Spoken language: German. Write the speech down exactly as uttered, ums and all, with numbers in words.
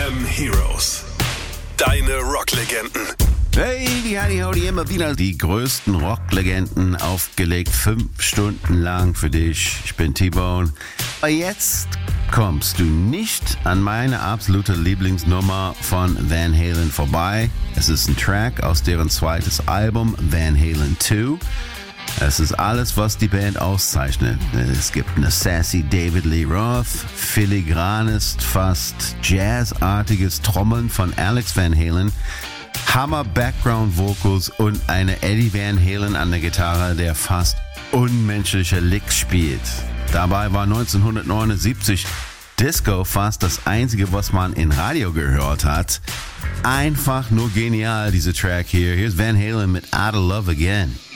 M Heroes. Deine Rocklegenden. Hey, die Heidi Howdy, immer wieder die größten Rocklegenden aufgelegt, fünf Stunden lang für dich. Ich bin T-Bone. Aber jetzt kommst du nicht an meine absolute Lieblingsnummer von Van Halen vorbei. Es ist ein Track aus deren zweites Album, Van Halen zwei. Es ist alles, was die Band auszeichnet. Es gibt eine sassy David Lee Roth, filigranes, fast jazzartiges Trommeln von Alex Van Halen, Hammer Background Vocals und eine Eddie Van Halen an der Gitarre, der fast unmenschliche Licks spielt. Dabei war neunzehnhundertneunundsiebzig Disco fast das einzige, was man in Radio gehört hat. Einfach nur genial, dieser Track hier. Hier ist Van Halen mit Out of Love Again.